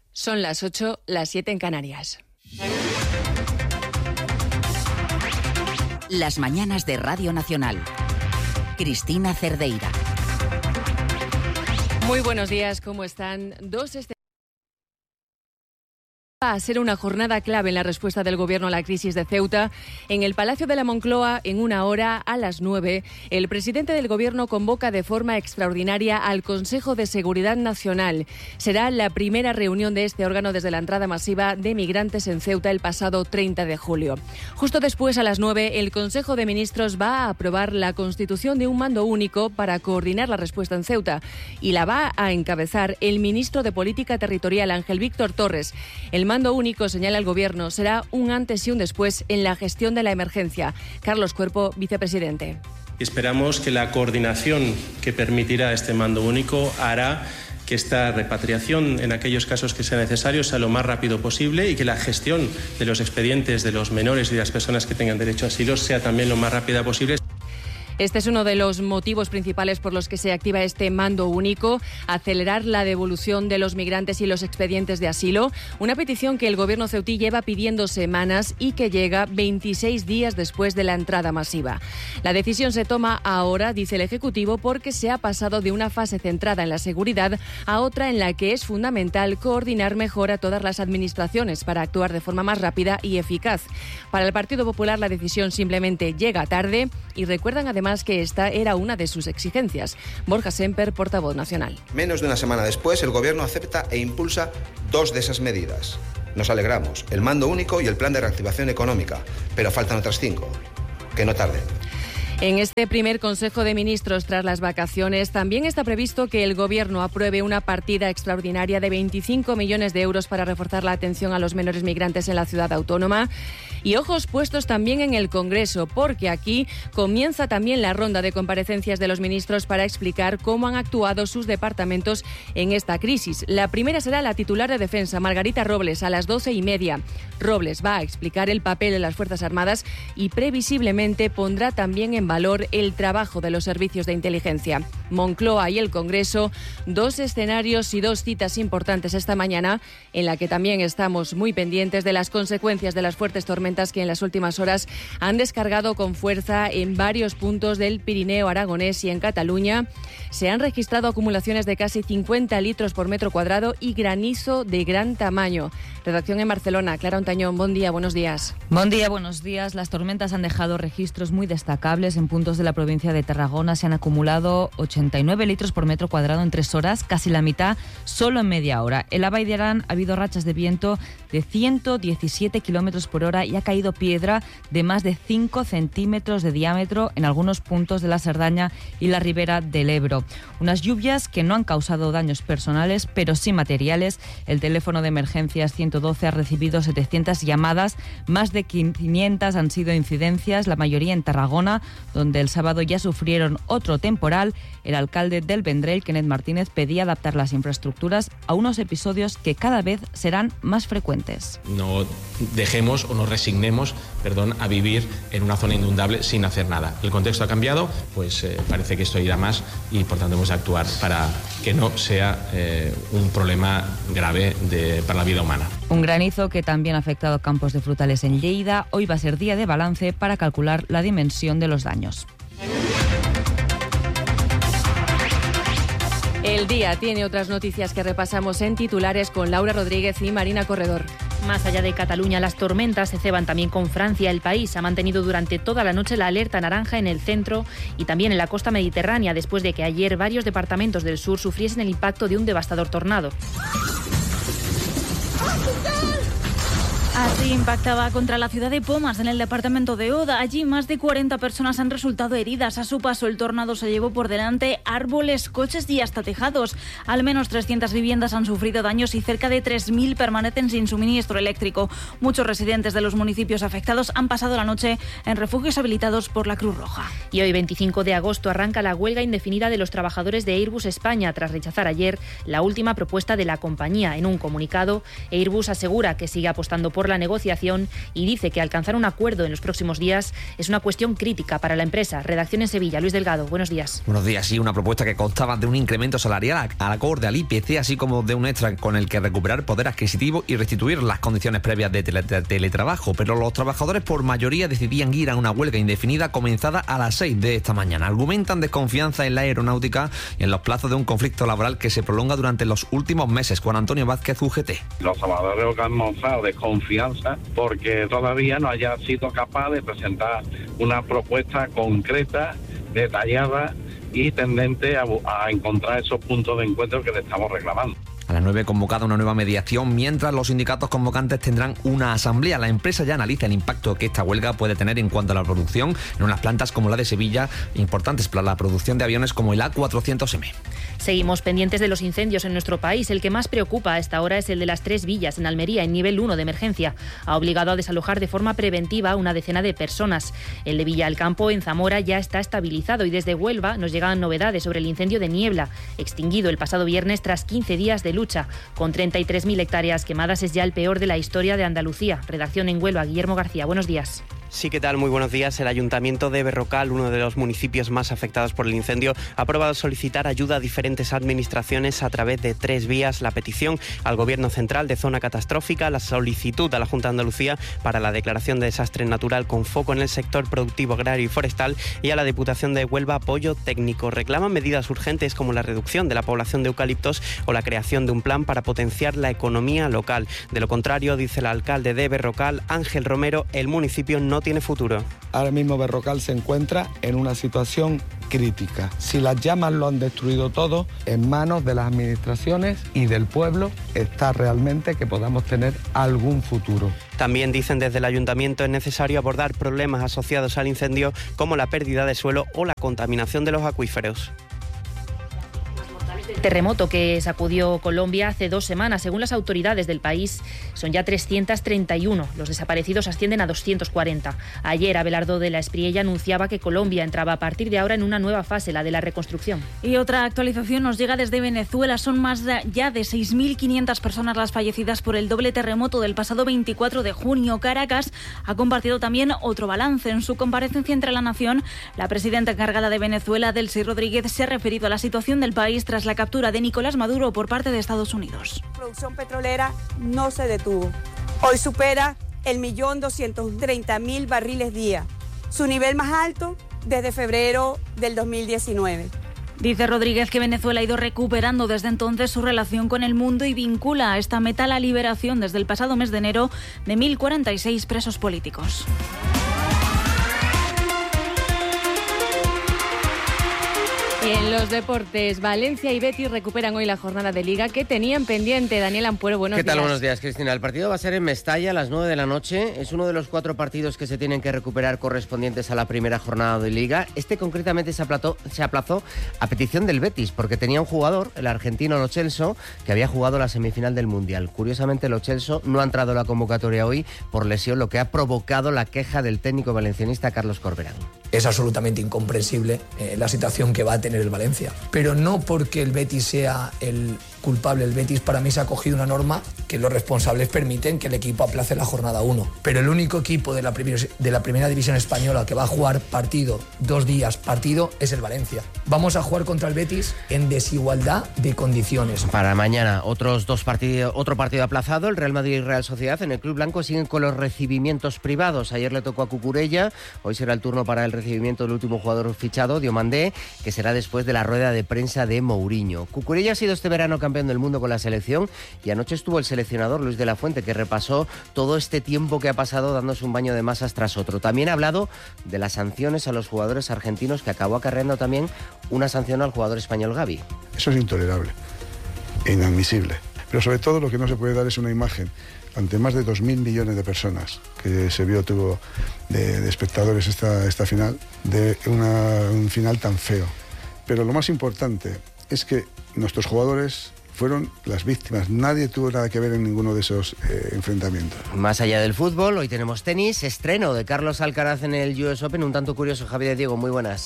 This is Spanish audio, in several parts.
Son las 8, las 7 en Canarias. Las mañanas de Radio Nacional. Cristina Cerdeira. Muy buenos días, ¿cómo están? Va a ser una jornada clave en la respuesta del Gobierno a la crisis de Ceuta. En el Palacio de la Moncloa, en 1 hora, a las 9, el presidente del Gobierno convoca de forma extraordinaria al Consejo de Seguridad Nacional. Será la primera reunión de este órgano desde la entrada masiva de migrantes en Ceuta el pasado 30 de julio. Justo después, a las 9, el Consejo de Ministros va a aprobar la constitución de un mando único para coordinar la respuesta en Ceuta y la va a encabezar el ministro de Política Territorial, Ángel Víctor Torres. El mando único, señala el Gobierno, será un antes y un después en la gestión de la emergencia. Carlos Cuerpo, vicepresidente. Esperamos que la coordinación que permitirá este mando único hará que esta repatriación, en aquellos casos que sea necesario, sea lo más rápido posible y que la gestión de los expedientes de los menores y de las personas que tengan derecho a asilo sea también lo más rápida posible. Este es uno de los motivos principales por los que se activa este mando único, acelerar la devolución de los migrantes y los expedientes de asilo, una petición que el Gobierno ceutí lleva pidiendo semanas y que llega 26 días después de la entrada masiva. La decisión se toma ahora, dice el Ejecutivo, porque se ha pasado de una fase centrada en la seguridad a otra en la que es fundamental coordinar mejor a todas las administraciones para actuar de forma más rápida y eficaz. Para el Partido Popular la decisión simplemente llega tarde y recuerdan además que esta era una de sus exigencias. Borja Semper, portavoz nacional. Menos de una semana después, el Gobierno acepta e impulsa 2 de esas medidas. Nos alegramos, el mando único y el plan de reactivación económica, pero faltan otras 5. Que no tarden. En este primer Consejo de Ministros tras las vacaciones también está previsto que el Gobierno apruebe una partida extraordinaria de 25 millones de euros para reforzar la atención a los menores migrantes en la ciudad autónoma. Y ojos puestos también en el Congreso, porque aquí comienza también la ronda de comparecencias de los ministros para explicar cómo han actuado sus departamentos en esta crisis. La primera será la titular de Defensa, Margarita Robles, a las 12:30. Robles va a explicar el papel de las Fuerzas Armadas y previsiblemente pondrá también en valor el trabajo de los servicios de inteligencia. Moncloa y el Congreso, 2 escenarios y 2 citas importantes esta mañana, en la que también estamos muy pendientes de las consecuencias de las fuertes tormentas que en las últimas horas han descargado con fuerza en varios puntos del Pirineo aragonés y en Cataluña. Se han registrado acumulaciones de casi 50 litros por metro cuadrado y granizo de gran tamaño. Redacción en Barcelona, Clara Ontañón, buen día, buenos días. Buen día, buenos días. Las tormentas han dejado registros muy destacables. En puntos de la provincia de Tarragona se han acumulado 89 litros por metro cuadrado en 3 horas, casi la mitad solo en media hora. En la Vall d'Aran ha habido rachas de viento de 117 kilómetros por hora y ha caído piedra de más de 5 centímetros de diámetro en algunos puntos de la Cerdaña y la ribera del Ebro. Unas lluvias que no han causado daños personales, pero sí materiales. El teléfono de emergencias 112 ha recibido 700 llamadas, más de 500 han sido incidencias, la mayoría en Tarragona, donde el sábado ya sufrieron otro temporal. El alcalde del Vendrell, Kenneth Martínez, pedía adaptar las infraestructuras a unos episodios que cada vez serán más frecuentes. No dejemos o nos resignemos, a vivir en una zona inundable sin hacer nada. El contexto ha cambiado, pues parece que esto irá más y por tanto hemos de actuar para que no sea un problema grave para la vida humana. Un granizo que también ha afectado a campos de frutales en Lleida. Hoy va a ser día de balance para calcular la dimensión de los daños. El día tiene otras noticias que repasamos en titulares con Laura Rodríguez y Marina Corredor. Más allá de Cataluña, las tormentas se ceban también con Francia. El país ha mantenido durante toda la noche la alerta naranja en el centro y también en la costa mediterránea, después de que ayer varios departamentos del sur sufriesen el impacto de un devastador tornado. Así impactaba contra la ciudad de Pomas, en el departamento de Oda. Allí más de 40 personas han resultado heridas. A su paso, el tornado se llevó por delante árboles, coches y hasta tejados. Al menos 300 viviendas han sufrido daños y cerca de 3.000 permanecen sin suministro eléctrico. Muchos residentes de los municipios afectados han pasado la noche en refugios habilitados por la Cruz Roja. Y hoy, 25 de agosto, arranca la huelga indefinida de los trabajadores de Airbus España, tras rechazar ayer la última propuesta de la compañía. En un comunicado, Airbus asegura que sigue apostando por la negociación y dice que alcanzar un acuerdo en los próximos días es una cuestión crítica para la empresa. Redacción en Sevilla, Luis Delgado, buenos días. Buenos días, sí, una propuesta que constaba de un incremento salarial acorde al IPC, así como de un extra con el que recuperar poder adquisitivo y restituir las condiciones previas de teletrabajo. Pero los trabajadores por mayoría decidían ir a una huelga indefinida comenzada a las 6 de esta mañana. Argumentan desconfianza en la aeronáutica y en los plazos de un conflicto laboral que se prolonga durante los últimos meses. Juan Antonio Vázquez, UGT. Los trabajadores han mostrado desconfianza porque todavía no haya sido capaz de presentar una propuesta concreta, detallada y tendente a encontrar esos puntos de encuentro que le estamos reclamando. A las 9 convocada una nueva mediación, mientras los sindicatos convocantes tendrán una asamblea. La empresa ya analiza el impacto que esta huelga puede tener en cuanto a la producción en unas plantas como la de Sevilla, importantes para la producción de aviones como el A400M. Seguimos pendientes de los incendios en nuestro país. El que más preocupa a esta hora es el de las 3 villas en Almería, en nivel 1 de emergencia. Ha obligado a desalojar de forma preventiva a una decena de personas. El de Villa del Campo, en Zamora, ya está estabilizado y desde Huelva nos llegan novedades sobre el incendio de Niebla, extinguido el pasado viernes tras 15 días de lucha. Con 33.000 hectáreas quemadas es ya el peor de la historia de Andalucía. Redacción en Huelva, Guillermo García, buenos días. Sí, ¿qué tal? Muy buenos días. El Ayuntamiento de Berrocal, uno de los municipios más afectados por el incendio, ha aprobado solicitar ayuda a diferentes administraciones a través de 3 vías. La petición al Gobierno Central de zona catastrófica, la solicitud a la Junta de Andalucía para la declaración de desastre natural con foco en el sector productivo agrario y forestal y a la Diputación de Huelva apoyo técnico. Reclaman medidas urgentes como la reducción de la población de eucaliptos o la creación de un plan para potenciar la economía local. De lo contrario, dice el alcalde de Berrocal, Ángel Romero, el municipio no tiene futuro. Ahora mismo Berrocal se encuentra en una situación crítica. Si las llamas lo han destruido todo, en manos de las administraciones y del pueblo está realmente que podamos tener algún futuro. También dicen desde el ayuntamiento es necesario abordar problemas asociados al incendio como la pérdida de suelo o la contaminación de los acuíferos. El terremoto que sacudió Colombia hace 2 semanas, según las autoridades del país, son ya 331. Los desaparecidos ascienden a 240. Ayer, Abelardo de la Espriella anunciaba que Colombia entraba a partir de ahora en una nueva fase, la de la reconstrucción. Y otra actualización nos llega desde Venezuela. Son más ya de 6.500 personas las fallecidas por el doble terremoto del pasado 24 de junio. Caracas ha compartido también otro balance. En su comparecencia entre la nación, la presidenta encargada de Venezuela, Delcy Rodríguez, se ha referido a la situación del país tras la captura de Nicolás Maduro por parte de Estados Unidos. La producción petrolera no se detuvo. Hoy supera el 1.230.000 barriles día, su nivel más alto desde febrero del 2019. Dice Rodríguez que Venezuela ha ido recuperando desde entonces su relación con el mundo y vincula a esta meta la liberación desde el pasado mes de enero de 1.046 presos políticos. Y en los deportes, Valencia y Betis recuperan hoy la jornada de Liga que tenían pendiente. Daniel Ampuero, buenos días. ¿Qué tal? Buenos días, Cristina. El partido va a ser en Mestalla a las 9 de la noche. Es uno de los 4 partidos que se tienen que recuperar correspondientes a la primera jornada de Liga. Este concretamente se aplazó a petición del Betis porque tenía un jugador, el argentino Lo Celso, que había jugado la semifinal del Mundial. Curiosamente, Lo Celso no ha entrado a la convocatoria hoy por lesión, lo que ha provocado la queja del técnico valencianista Carlos Corberán. Es absolutamente incomprensible la situación que va a tener el Valencia. Pero no porque el Betis sea el culpable. El Betis para mí se ha cogido una norma que los responsables permiten que el equipo aplace la jornada 1. Pero el único equipo de la primera división española que va a jugar partido, 2 días partido, es el Valencia. Vamos a jugar contra el Betis en desigualdad de condiciones. Para mañana otro partido aplazado, el Real Madrid y Real Sociedad. En el Club Blanco siguen con los recibimientos privados. Ayer le tocó a Cucurella, hoy será el turno para el recibimiento del último jugador fichado, Diomandé, que será después de la rueda de prensa de Mourinho. Cucurella ha sido este verano campeón del mundo con la selección y anoche estuvo el seleccionador Luis de la Fuente, que repasó todo este tiempo que ha pasado dándose un baño de masas tras otro. También ha hablado de las sanciones a los jugadores argentinos, que acabó acarreando también una sanción al jugador español Gavi. Eso es intolerable, inadmisible. Pero sobre todo lo que no se puede dar es una imagen ante más de 2.000 millones de personas que tuvo de espectadores esta final, de un final tan feo. Pero lo más importante es que nuestros jugadores fueron las víctimas. Nadie tuvo nada que ver en ninguno de esos enfrentamientos. Más allá del fútbol, hoy tenemos tenis, estreno de Carlos Alcaraz en el US Open, un tanto curioso. Javier Diego, muy buenas.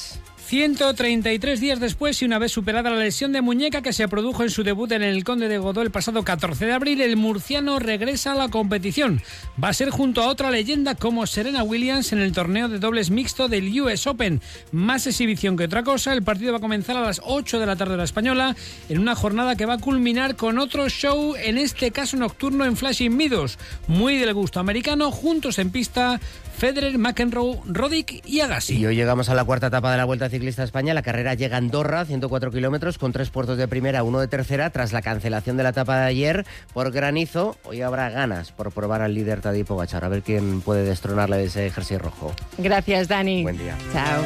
133 días después y una vez superada la lesión de muñeca que se produjo en su debut en el Conde de Godó el pasado 14 de abril, el murciano regresa a la competición. Va a ser junto a otra leyenda como Serena Williams en el torneo de dobles mixto del US Open. Más exhibición que otra cosa, el partido va a comenzar a las 8 de la tarde hora española en una jornada que va a culminar con otro show, en este caso nocturno en Flushing Meadows. Muy del gusto americano, juntos en pista Federer, McEnroe, Roddick y Agassi. Y hoy llegamos a la cuarta etapa de la Vuelta Ciclista a España. La carrera llega a Andorra, 104 kilómetros, con 3 puertos de primera, 1 de tercera. Tras la cancelación de la etapa de ayer por granizo, hoy habrá ganas por probar al líder Tadej Pogačar, a ver quién puede destronarle ese jersey rojo. Gracias, Dani. Buen día. Chao.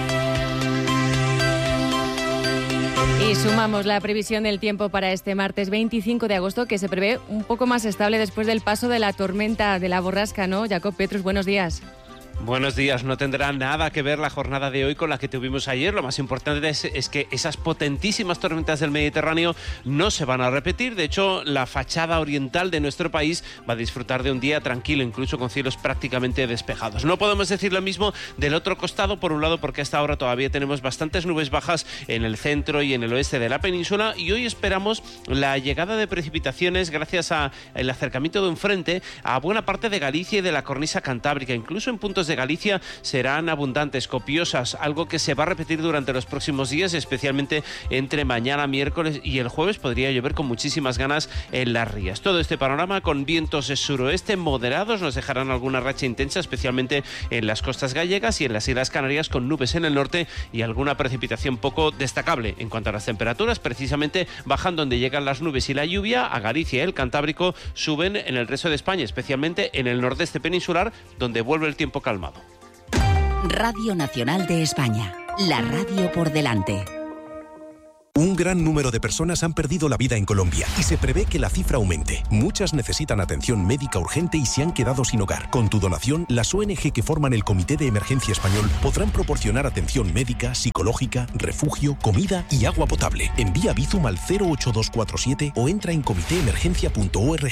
Y sumamos la previsión del tiempo para este martes 25 de agosto, que se prevé un poco más estable después del paso de la tormenta de la borrasca, ¿no? Jacob Petrus, buenos días. Buenos días. No tendrá nada que ver la jornada de hoy con la que tuvimos ayer. Lo más importante es que esas potentísimas tormentas del Mediterráneo no se van a repetir. De hecho, la fachada oriental de nuestro país va a disfrutar de un día tranquilo, incluso con cielos prácticamente despejados. No podemos decir lo mismo del otro costado, por un lado, porque hasta ahora todavía tenemos bastantes nubes bajas en el centro y en el oeste de la península, y hoy esperamos la llegada de precipitaciones gracias al acercamiento de un frente a buena parte de Galicia y de la cornisa cantábrica. Incluso en puntos de Galicia serán abundantes, copiosas, algo que se va a repetir durante los próximos días, especialmente entre mañana, miércoles y el jueves. Podría llover con muchísimas ganas en las rías. Todo este panorama con vientos de suroeste moderados nos dejarán alguna racha intensa, especialmente en las costas gallegas y en las Islas Canarias, con nubes en el norte y alguna precipitación poco destacable. En cuanto a las temperaturas, precisamente bajan donde llegan las nubes y la lluvia. A Galicia y el Cantábrico suben en el resto de España, especialmente en el nordeste peninsular, donde vuelve el tiempo calmado. Radio Nacional de España, la radio por delante. Un gran número de personas han perdido la vida en Colombia y se prevé que la cifra aumente. Muchas necesitan atención médica urgente y se han quedado sin hogar. Con tu donación, las ONG que forman el Comité de Emergencia Español podrán proporcionar atención médica, psicológica, refugio, comida y agua potable. Envía Bizum al 08247 o entra en comitéemergencia.org.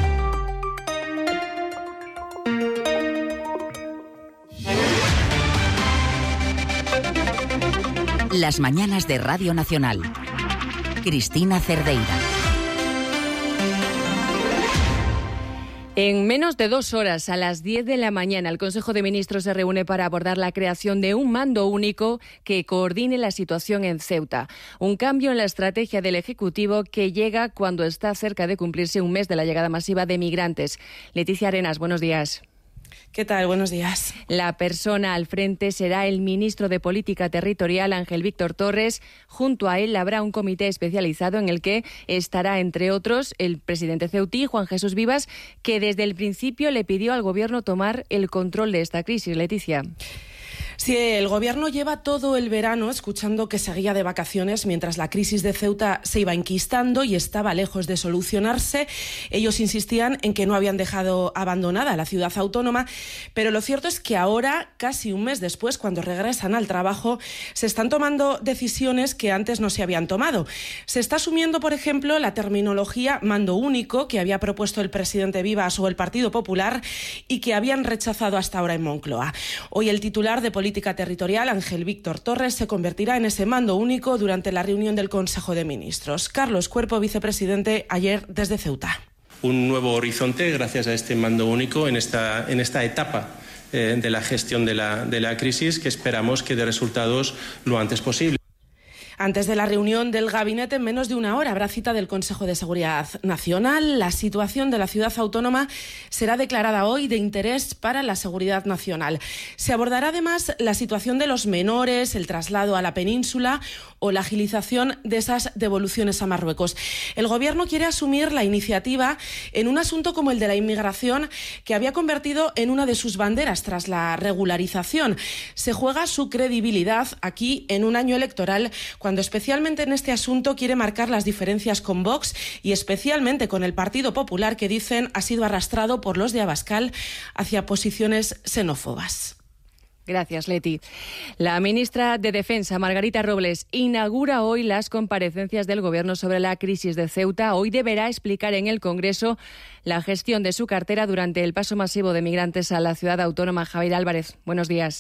Las mañanas de Radio Nacional. Cristina Cerdeira. En menos de 2 horas, a las 10 de la mañana, el Consejo de Ministros se reúne para abordar la creación de un mando único que coordine la situación en Ceuta. Un cambio en la estrategia del Ejecutivo que llega cuando está cerca de cumplirse un mes de la llegada masiva de migrantes. Leticia Arenas, buenos días. ¿Qué tal? Buenos días. La persona al frente será el ministro de Política Territorial, Ángel Víctor Torres. Junto a él habrá un comité especializado en el que estará, entre otros, el presidente ceutí, Juan Jesús Vivas, que desde el principio le pidió al Gobierno tomar el control de esta crisis. Leticia. Sí, el Gobierno lleva todo el verano escuchando que seguía de vacaciones mientras la crisis de Ceuta se iba enquistando y estaba lejos de solucionarse. Ellos insistían en que no habían dejado abandonada la ciudad autónoma, pero lo cierto es que ahora, casi un mes después, cuando regresan al trabajo, se están tomando decisiones que antes no se habían tomado. Se está asumiendo, por ejemplo, la terminología mando único que había propuesto el presidente Vivas o el Partido Popular y que habían rechazado hasta ahora en Moncloa. Hoy el titular de Política Territorial, Ángel Víctor Torres, se convertirá en ese mando único durante la reunión del Consejo de Ministros. Carlos Cuerpo, vicepresidente, ayer desde Ceuta. Un nuevo horizonte gracias a este mando único en esta etapa de la gestión de la crisis, que esperamos que dé resultados lo antes posible. Antes de la reunión del gabinete, en menos de una hora, habrá cita del Consejo de Seguridad Nacional. La situación de la ciudad autónoma será declarada hoy de interés para la seguridad nacional. Se abordará además la situación de los menores, el traslado a la península o la agilización de esas devoluciones a Marruecos. El Gobierno quiere asumir la iniciativa en un asunto como el de la inmigración, que había convertido en una de sus banderas tras la regularización. Se juega su credibilidad aquí en un año electoral, cuando especialmente en este asunto quiere marcar las diferencias con Vox y especialmente con el Partido Popular, que dicen ha sido arrastrado por los de Abascal hacia posiciones xenófobas. Gracias, Leti. La ministra de Defensa, Margarita Robles, inaugura hoy las comparecencias del Gobierno sobre la crisis de Ceuta. Hoy deberá explicar en el Congreso la gestión de su cartera durante el paso masivo de migrantes a la ciudad autónoma. Javier Álvarez, buenos días.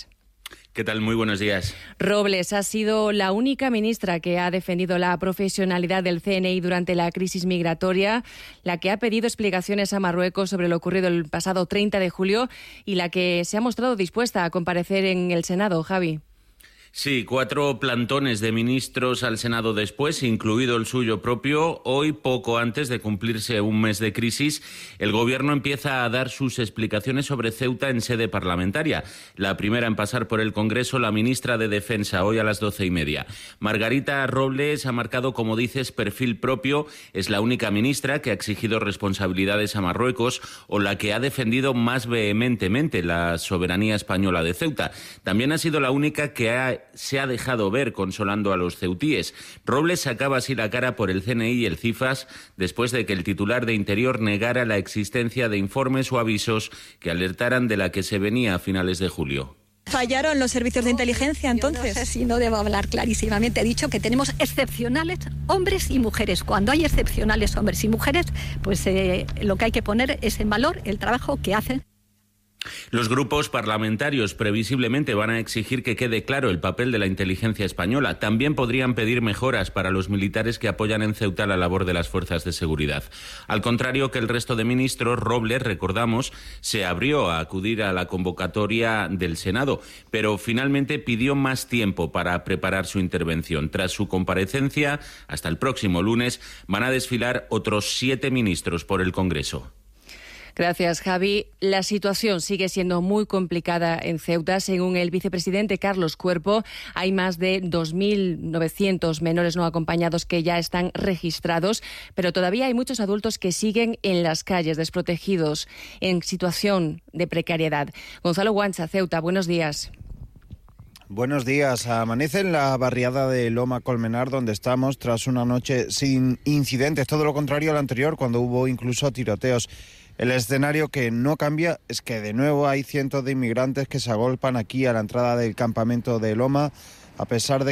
¿Qué tal? Muy buenos días. Robles ha sido la única ministra que ha defendido la profesionalidad del CNI durante la crisis migratoria, la que ha pedido explicaciones a Marruecos sobre lo ocurrido el pasado 30 de julio y la que se ha mostrado dispuesta a comparecer en el Senado. Javi. Sí, 4 plantones de ministros al Senado después, incluido el suyo propio. Hoy, poco antes de cumplirse un mes de crisis, el Gobierno empieza a dar sus explicaciones sobre Ceuta en sede parlamentaria. La primera en pasar por el Congreso, la ministra de Defensa, hoy a las 12:30. Margarita Robles ha marcado, como dices, perfil propio. Es la única ministra que ha exigido responsabilidades a Marruecos o la que ha defendido más vehementemente la soberanía española de Ceuta. También ha sido la única que se ha dejado ver consolando a los ceutíes. Robles sacaba así la cara por el CNI y el CIFAS después de que el titular de Interior negara la existencia de informes o avisos que alertaran de la que se venía a finales de julio. ¿Fallaron los servicios de inteligencia entonces? No sé si no debo hablar clarísimamente. He dicho que tenemos excepcionales hombres y mujeres. Cuando hay excepcionales hombres y mujeres, pues lo que hay que poner es en valor el trabajo que hacen. Los grupos parlamentarios previsiblemente van a exigir que quede claro el papel de la inteligencia española. También podrían pedir mejoras para los militares que apoyan en Ceuta la labor de las fuerzas de seguridad. Al contrario que el resto de ministros, Robles, recordamos, se abrió a acudir a la convocatoria del Senado, pero finalmente pidió más tiempo para preparar su intervención. Tras su comparecencia, hasta el próximo lunes, van a desfilar otros 7 ministros por el Congreso. Gracias, Javi. La situación sigue siendo muy complicada en Ceuta. Según el vicepresidente Carlos Cuerpo, hay más de 2.900 menores no acompañados que ya están registrados, pero todavía hay muchos adultos que siguen en las calles, desprotegidos, en situación de precariedad. Gonzalo Guancha, Ceuta, buenos días. Buenos días. Amanece en la barriada de Loma Colmenar, donde estamos, tras una noche sin incidentes. Todo lo contrario al anterior, cuando hubo incluso tiroteos. El escenario que no cambia es que de nuevo hay cientos de inmigrantes que se agolpan aquí a la entrada del campamento de Loma, a pesar de